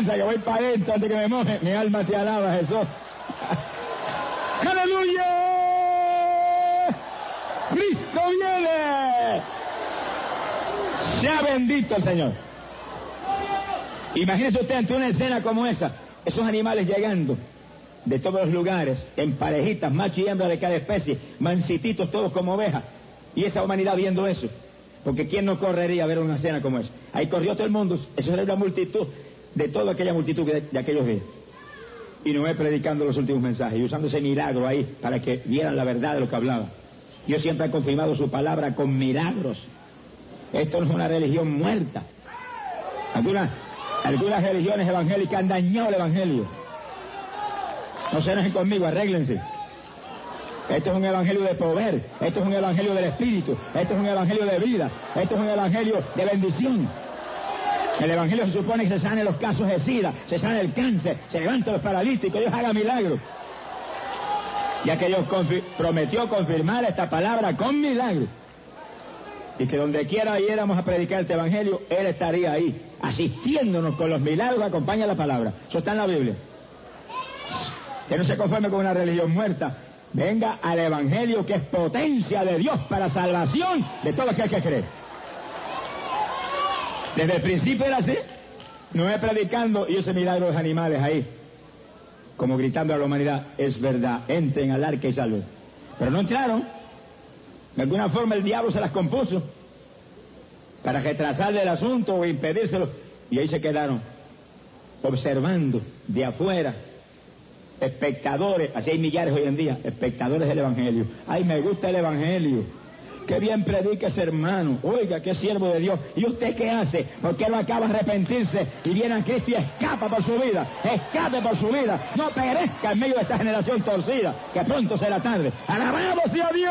piensa que voy para adentro antes que me moje. Mi alma te alaba, Jesús. ¡Aleluya! ¡Cristo viene! Sea bendito el Señor. Imagínese usted ante una escena como esa, esos animales llegando de todos los lugares, en parejitas, macho y hembra de cada especie, mansititos todos como ovejas, y esa humanidad viendo eso. Porque ¿quién no correría a ver una escena como esa? Ahí corrió todo el mundo, eso era una multitud, de toda aquella multitud de aquellos días. Y Noé predicando los últimos mensajes, y usando ese milagro ahí para que vieran la verdad de lo que hablaba. Dios siempre ha confirmado su palabra con milagros. Esto no es una religión muerta. Algunas religiones evangélicas han dañado el evangelio. No se enojen conmigo, arréglense. Esto es un evangelio de poder, esto es un evangelio del Espíritu, esto es un evangelio de vida, esto es un evangelio de bendición. El evangelio se supone que se sanen los casos de SIDA, se sana el cáncer, se levantan los paralíticos, Dios haga milagros. Ya que Dios prometió confirmar esta palabra con milagros. Y que donde quiera yéramos a predicar este evangelio, Él estaría ahí, asistiéndonos con los milagros que acompaña la palabra. Eso está en la Biblia. Que no se conforme con una religión muerta. Venga al evangelio, que es potencia de Dios para salvación de todo aquel que cree. Desde el principio era así. Noé predicando y ese milagro de los animales ahí, como gritando a la humanidad: es verdad, entren al arca y salven. Pero no entraron. De alguna forma el diablo se las compuso para retrasarle el asunto o impedírselo, y ahí se quedaron observando de afuera, espectadores. Así hay millares hoy en día, espectadores del evangelio. Ay, me gusta el evangelio, qué bien predica ese hermano, oiga, qué siervo de Dios. ¿Y usted qué hace? Porque él acaba de arrepentirse y viene a Cristo y escapa por su vida, escape por su vida, no perezca en medio de esta generación torcida, que pronto será tarde. ¡Alabamos a Dios!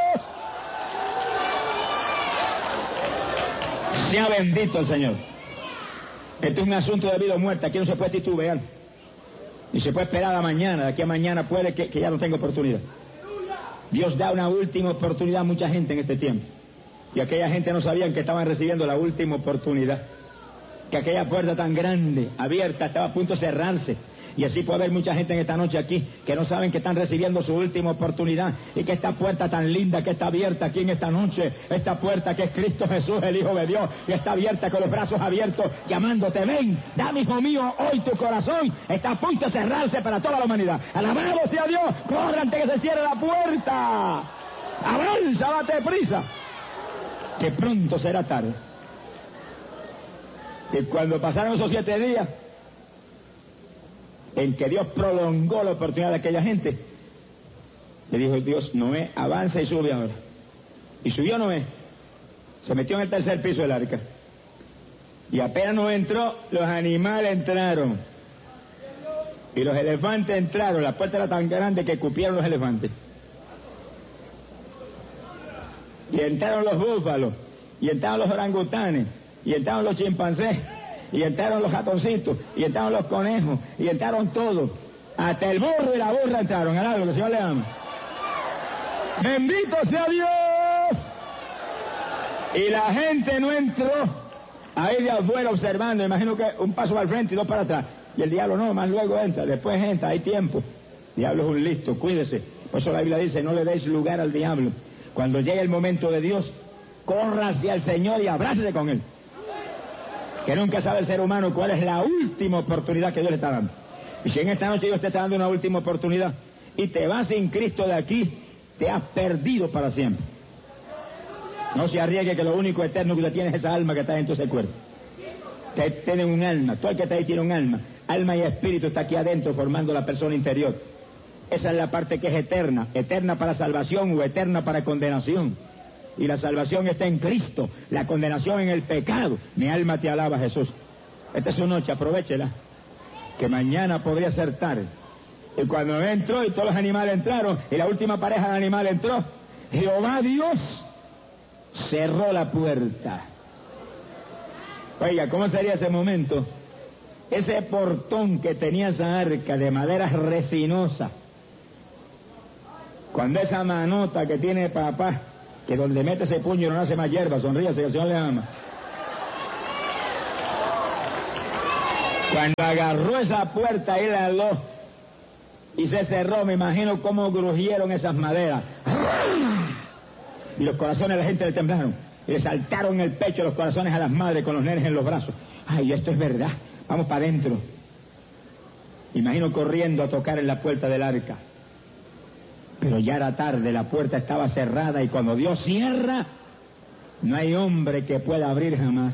Sea bendito el Señor. Esto es un asunto de vida o muerte, aquí no se puede titubear. Y se puede esperar a mañana, de aquí a mañana puede que ya no tenga oportunidad. Dios da una última oportunidad a mucha gente en este tiempo. Y aquella gente no sabían que estaban recibiendo la última oportunidad. Que aquella puerta tan grande, abierta, estaba a punto de cerrarse. Y así puede haber mucha gente en esta noche aquí que no saben que están recibiendo su última oportunidad, y que esta puerta tan linda que está abierta aquí en esta noche, esta puerta que es Cristo Jesús, el Hijo de Dios, y está abierta con los brazos abiertos, llamándote: ven, dame, hijo mío, hoy tu corazón, está a punto de cerrarse para toda la humanidad. Alabado sea Dios, corre antes que se cierre la puerta, avanza, date prisa, que pronto será tarde. Y cuando pasaron esos 7 días, en que Dios prolongó la oportunidad de aquella gente, le dijo Dios: Noé, avanza y sube ahora. Y subió Noé, se metió en el tercer piso del arca, y apenas Noé entró, los animales entraron, y los elefantes entraron. La puerta era tan grande que cupieron los elefantes, y entraron los búfalos, y entraron los orangutanes, y entraron los chimpancés, y entraron los ratoncitos, y entraron los conejos, y entraron todos, hasta el burro y la burra entraron. Alá, lo que el Señor le ama. Bendito sea Dios. Y la gente no entró ahí de afuera observando, imagino que un paso al frente y 2 para atrás, y el diablo no, más luego entra, después entra, hay tiempo. El diablo es un listo, cuídese. Por eso la Biblia dice: no le deis lugar al diablo. Cuando llegue el momento de Dios, corra hacia el Señor y abrácese con Él. Que nunca sabe el ser humano cuál es la última oportunidad que Dios le está dando. Y si en esta noche Dios te está dando una última oportunidad y te vas sin Cristo de aquí, te has perdido para siempre. No se arriesgue, que lo único eterno que usted tiene es esa alma que está dentro de ese cuerpo. Usted tiene un alma, todo el que está ahí tiene un alma. Alma y espíritu está aquí adentro formando la persona interior. Esa es la parte que es eterna, eterna para salvación o eterna para condenación. Y la salvación está en Cristo, la condenación en el pecado. Mi alma te alaba, Jesús. Esta es su noche, aprovéchela, que mañana podría ser tarde. Y cuando entró y todos los animales entraron, y la última pareja de animales entró, Jehová Dios cerró la puerta. Oiga, ¿cómo sería ese momento? Ese portón que tenía esa arca de madera resinosa, cuando esa manota que tiene papá, que donde mete ese puño no hace más hierba, sonríase, que el Señor le ama. Cuando agarró esa puerta y la aló y se cerró, me imagino cómo grugieron esas maderas. Y los corazones de la gente le temblaron. Y le saltaron el pecho los corazones a las madres con los nenes en los brazos. Ay, esto es verdad. Vamos para adentro. Imagino corriendo a tocar en la puerta del arca. Pero ya era tarde, la puerta estaba cerrada y cuando Dios cierra, no hay hombre que pueda abrir jamás.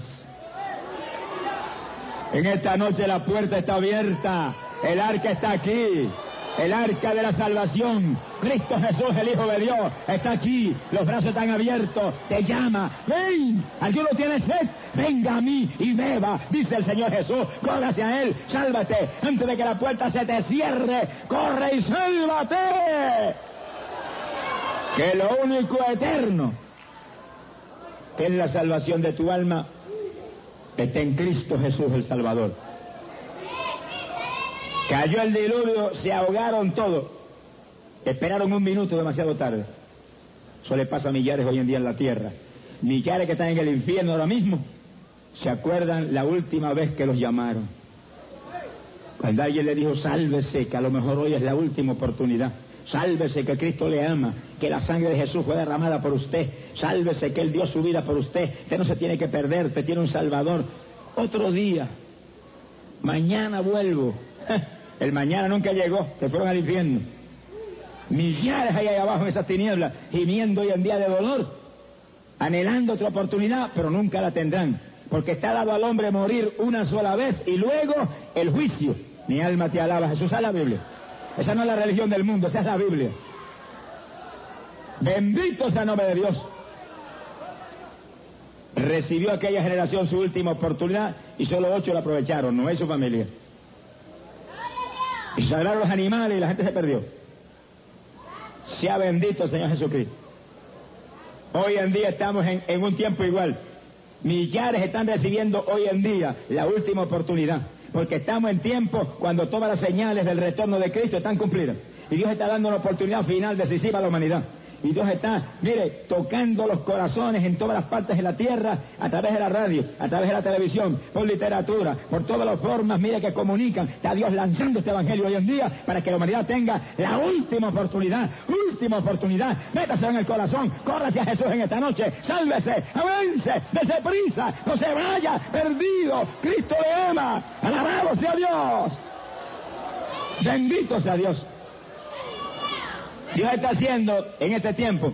En esta noche la puerta está abierta, el arca está aquí, el arca de la salvación, Cristo Jesús, el Hijo de Dios, está aquí, los brazos están abiertos, te llama, ven, ¿alguno tiene sed? Venga a mí y beba, dice el Señor Jesús, corre hacia Él, sálvate, antes de que la puerta se te cierre, corre y sálvate. Que lo único eterno, que es la salvación de tu alma, está en Cristo Jesús el Salvador. Cayó el diluvio, se ahogaron todos. Esperaron un minuto demasiado tarde. Eso le pasa a millares hoy en día en la tierra. Millares que están en el infierno ahora mismo, se acuerdan la última vez que los llamaron. Cuando alguien le dijo, sálvese, que a lo mejor hoy es la última oportunidad. Sálvese, que Cristo le ama, que la sangre de Jesús fue derramada por usted. Sálvese, que Él dio su vida por usted. Usted no se tiene que perder, usted tiene un Salvador. Otro día, mañana vuelvo. El mañana nunca llegó, se fueron al infierno. Millares ahí abajo en esas tinieblas, gimiendo hoy en día de dolor, anhelando otra oportunidad, pero nunca la tendrán. Porque está dado al hombre morir una sola vez y luego el juicio. Mi alma te alaba, Jesús, a la Biblia. Esa no es la religión del mundo, esa es la Biblia. Bendito sea el nombre de Dios. Recibió aquella generación su última oportunidad y solo 8 la aprovecharon, no es su familia. Y sagraron los animales y la gente se perdió. Sea bendito el Señor Jesucristo. Hoy en día estamos en un tiempo igual. Millares están recibiendo hoy en día la última oportunidad. Porque estamos en tiempo cuando todas las señales del retorno de Cristo están cumplidas. Y Dios está dando una oportunidad final decisiva a la humanidad. Y Dios está, mire, tocando los corazones en todas las partes de la tierra, a través de la radio, a través de la televisión, por literatura, por todas las formas, mire, que comunican. Está Dios lanzando este evangelio hoy en día para que la humanidad tenga la última oportunidad. Última oportunidad. Métase en el corazón, corra hacia Jesús en esta noche, sálvese, avance, dése prisa, no se vaya perdido. Cristo le ama. Alabado sea Dios. Bendito sea Dios. Dios está haciendo en este tiempo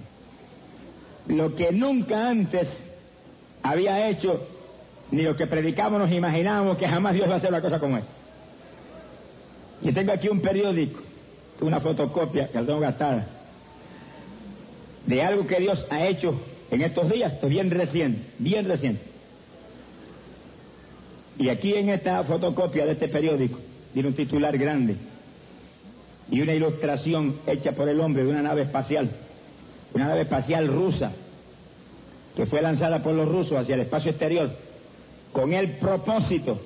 lo que nunca antes había hecho, ni lo que predicamos nos imaginábamos que jamás Dios va a hacer una cosa como esa. Yo tengo aquí un periódico, una fotocopia que la tengo gastada, de algo que Dios ha hecho en estos días, esto es bien reciente, bien reciente. Y aquí en esta fotocopia de este periódico tiene un titular grande y una ilustración hecha por el hombre de una nave espacial rusa, que fue lanzada por los rusos hacia el espacio exterior, con el propósito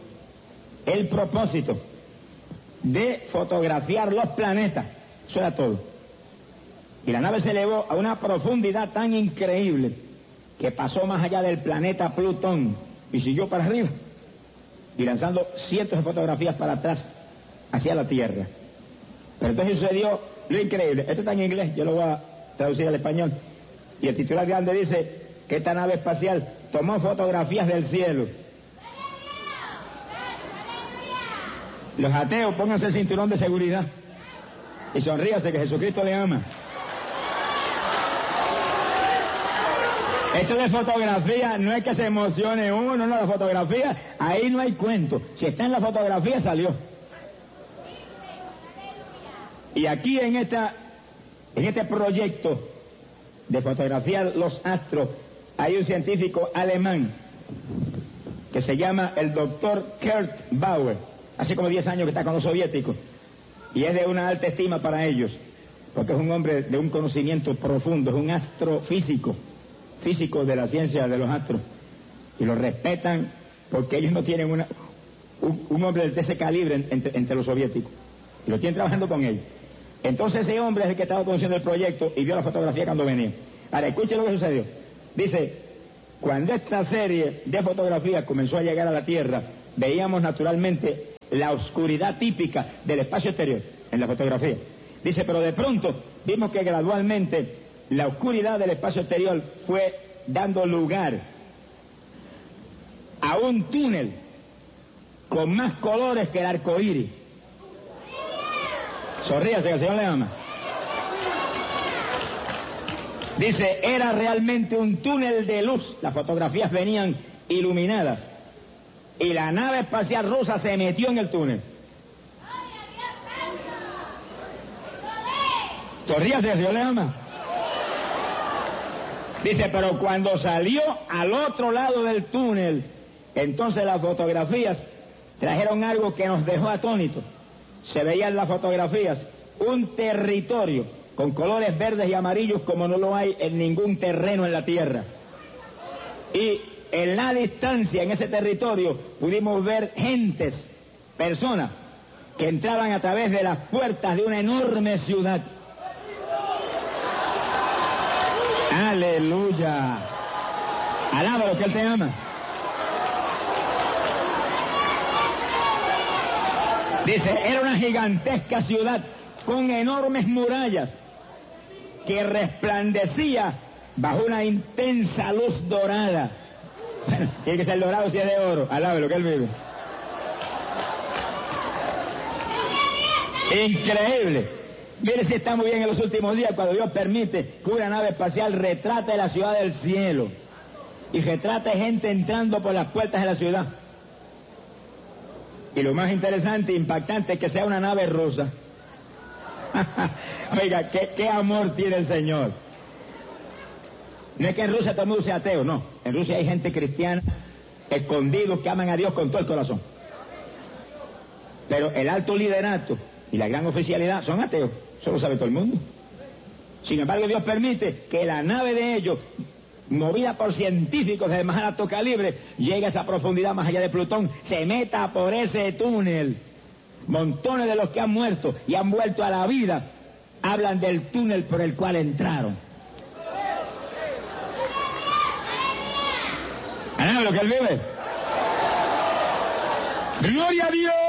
de fotografiar los planetas. Eso era todo. Y la nave se elevó a una profundidad tan increíble que pasó más allá del planeta Plutón y siguió para arriba, y lanzando cientos de fotografías para atrás hacia la Tierra. Pero entonces sucedió lo increíble. Esto está en inglés, yo lo voy a traducir al español. Y el titular grande dice que esta nave espacial tomó fotografías del cielo. Los ateos, pónganse el cinturón de seguridad y sonríase, que Jesucristo le ama. Esto de fotografía no es que se emocione uno, no, la fotografía, ahí no hay cuento. Si está en la fotografía, salió. Y aquí en este proyecto de fotografiar los astros, hay un científico alemán que se llama el doctor Kurt Bauer. Hace como 10 años que está con los soviéticos. Y es de una alta estima para ellos, porque es un hombre de un conocimiento profundo, es un astrofísico, físico de la ciencia de los astros. Y lo respetan porque ellos no tienen un hombre de ese calibre entre los soviéticos. Y lo tienen trabajando con ellos. Entonces ese hombre es el que estaba conociendo el proyecto y vio la fotografía cuando venía. Ahora, escuche lo que sucedió. Dice, cuando esta serie de fotografías comenzó a llegar a la Tierra, veíamos naturalmente la oscuridad típica del espacio exterior en la fotografía. Dice, pero de pronto vimos que gradualmente la oscuridad del espacio exterior fue dando lugar a un túnel con más colores que el arco iris. Sonríase, que el Señor le ama. Dice, era realmente un túnel de luz. Las fotografías venían iluminadas. Y la nave espacial rusa se metió en el túnel. Sonríase, que el Señor le ama. Dice, pero cuando salió al otro lado del túnel, entonces las fotografías trajeron algo que nos dejó atónitos. Se veían las fotografías un territorio con colores verdes y amarillos como no lo hay en ningún terreno en la tierra. Y en la distancia, en ese territorio, pudimos ver gentes, personas, que entraban a través de las puertas de una enorme ciudad. ¡Aleluya! Alábalo, que Él te ama. Dice, era una gigantesca ciudad con enormes murallas que resplandecía bajo una intensa luz dorada. Bueno, tiene que ser dorado si es de oro. Alábalo, que Él vive. Increíble. Mire si está muy bien en los últimos días cuando Dios permite que una nave espacial retrate la ciudad del cielo y retrate gente entrando por las puertas de la ciudad. Y lo más interesante e impactante es que sea una nave rusa. Oiga, ¿qué amor tiene el Señor? No es que en Rusia todo el mundo sea ateo, no. En Rusia hay gente cristiana, escondidos, que aman a Dios con todo el corazón. Pero el alto liderato y la gran oficialidad son ateos. Eso lo sabe todo el mundo. Sin embargo, Dios permite que la nave de ellos, movida por científicos de más alto calibre, llegue a esa profundidad más allá de Plutón, se meta por ese túnel. Montones de los que han muerto y han vuelto a la vida hablan del túnel por el cual entraron. ¿Ah, lo que Él vive? ¡Gloria a Dios!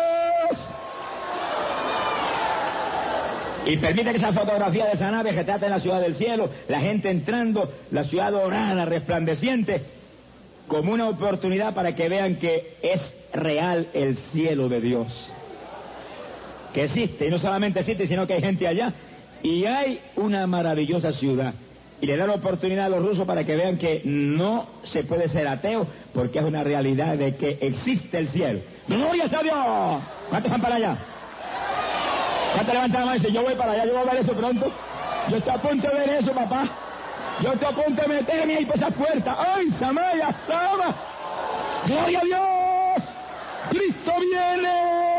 Y permite que esa fotografía de esa nave retrate la ciudad del cielo, la gente entrando, la ciudad dorada, resplandeciente, como una oportunidad para que vean que es real el cielo de Dios. Que existe, y no solamente existe, sino que hay gente allá, y hay una maravillosa ciudad. Y le da la oportunidad a los rusos para que vean que no se puede ser ateo, porque es una realidad de que existe el cielo. ¡Gloria a Dios! ¿Cuántos van para allá? ¿Cuántos levantan la mano y dicen, yo voy para allá, yo voy a ver eso pronto? Yo estoy a punto de ver eso, papá. Yo estoy a punto de meterme ahí por esa puerta. ¡Ay, Samaya, Sama! ¡Gloria a Dios! ¡Cristo viene!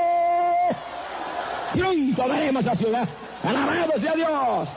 Pronto veremos la ciudad. ¡Alabado sea Dios!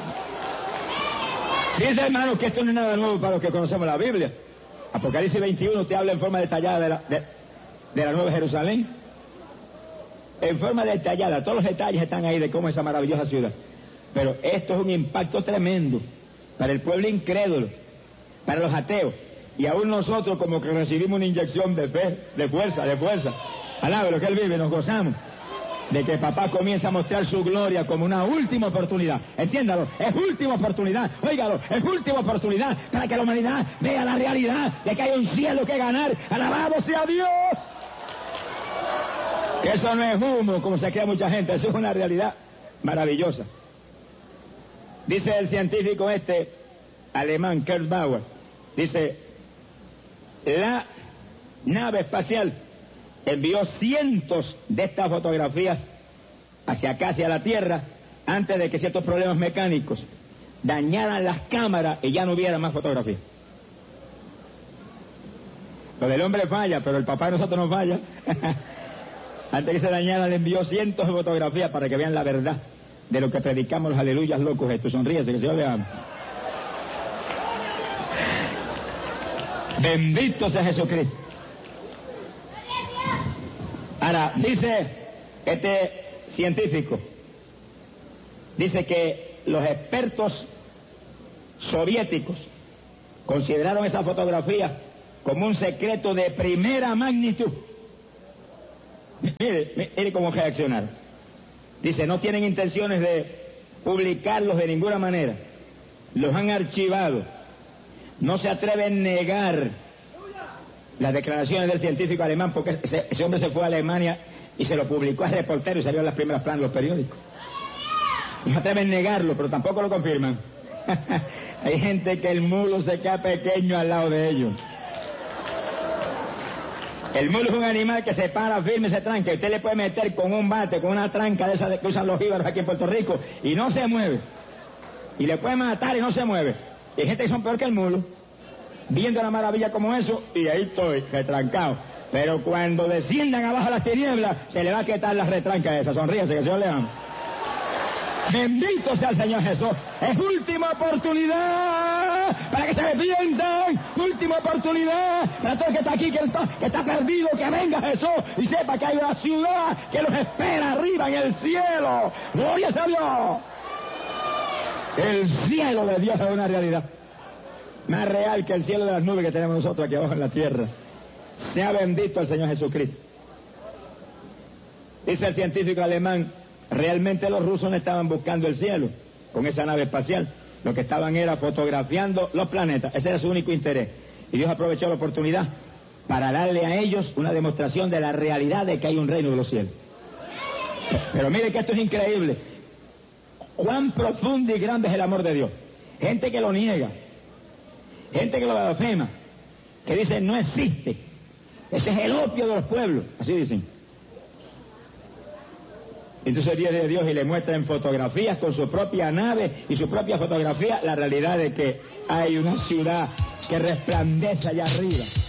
Dice, hermano, que esto no es nada nuevo para los que conocemos la Biblia. Apocalipsis 21 te habla en forma detallada de la Nueva Jerusalén. En forma detallada, todos los detalles están ahí de cómo es esa maravillosa ciudad. Pero esto es un impacto tremendo para el pueblo incrédulo, para los ateos. Y aún nosotros como que recibimos una inyección de fe, de fuerza. Alabe lo que Él vive, nos gozamos de que papá comienza a mostrar su gloria como una última oportunidad. Entiéndalo, es última oportunidad, óigalo, es última oportunidad para que la humanidad vea la realidad de que hay un cielo que ganar. ¡Alabado sea Dios! Que eso no es humo, como se crea mucha gente, eso es una realidad maravillosa. Dice el científico alemán, Kurt Bauer, dice, la nave espacial envió cientos de estas fotografías hacia acá, hacia la Tierra, antes de que ciertos problemas mecánicos dañaran las cámaras y ya no hubiera más fotografías. Lo del hombre falla, pero el papá de nosotros no falla. Antes que se dañara, le envió cientos de fotografías para que vean la verdad de lo que predicamos los aleluyas locos estos. Sonríese, que el Señor le ama. Bendito sea Jesucristo. Ahora, dice este científico, dice que los expertos soviéticos consideraron esa fotografía como un secreto de primera magnitud. Mire cómo reaccionaron. Dice, no tienen intenciones de publicarlos de ninguna manera. Los han archivado. No se atreven a negar las declaraciones del científico alemán, porque ese hombre se fue a Alemania y se lo publicó al reportero y salió en las primeras planas de los periódicos. No se atreven a negarlo, pero tampoco lo confirman. Hay gente que el mulo se queda pequeño al lado de ellos. El mulo es un animal que se para firme y se tranca. Usted le puede meter con un bate, con una tranca de esas que usan los jíbaros aquí en Puerto Rico, y no se mueve. Y le puede matar y no se mueve. Y hay gente que son peor que el mulo, viendo una maravilla como eso, y ahí estoy, retrancado. Pero cuando desciendan abajo las tinieblas, se le va a quitar las retrancas esas. Sonríese, que el Señor le ama. Bendito sea el Señor Jesús. Es última oportunidad para que se arrepientan. Última oportunidad para todo el que está aquí, que está perdido, que venga Jesús y sepa que hay una ciudad que los espera arriba en el cielo. Gloria a Dios. El cielo de Dios es una realidad más real que el cielo de las nubes que tenemos nosotros aquí abajo en la tierra. Sea bendito el Señor Jesucristo. Dice el científico alemán, realmente los rusos no estaban buscando el cielo con esa nave espacial. Lo que estaban era fotografiando los planetas. Ese era su único interés. Y Dios aprovechó la oportunidad para darle a ellos una demostración de la realidad de que hay un reino de los cielos. Pero mire que esto es increíble. Cuán profundo y grande es el amor de Dios. Gente que lo niega, gente que lo blasfema, que dice no existe. Ese es el opio de los pueblos, así dicen. Entonces viene Dios y le muestra en fotografías con su propia nave y su propia fotografía la realidad de que hay una ciudad que resplandece allá arriba.